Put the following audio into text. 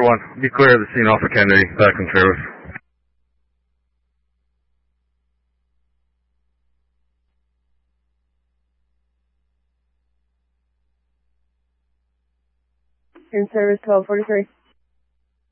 1. Be clear of the scene off of Kennedy. Back in service. In service 1243.